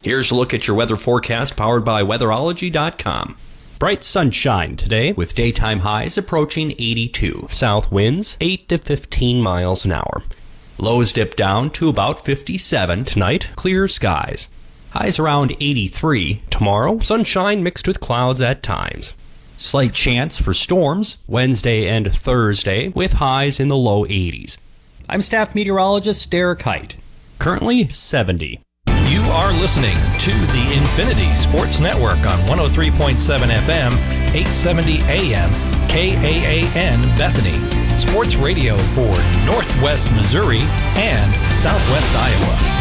Here's a look at your weather forecast powered by weatherology.com. Bright sunshine today with daytime highs approaching 82. South winds 8 to 15 miles an hour. Lows dip down to about 57 tonight. Clear skies. Highs around 83. Tomorrow, sunshine mixed with clouds at times. Slight chance for storms Wednesday and Thursday with highs in the low 80s. I'm staff meteorologist Derek Height. Currently 70. You are listening to the Infinity Sports Network on 103.7 FM, 870 AM, KAAN Bethany. Sports radio for Northwest Missouri and Southwest Iowa.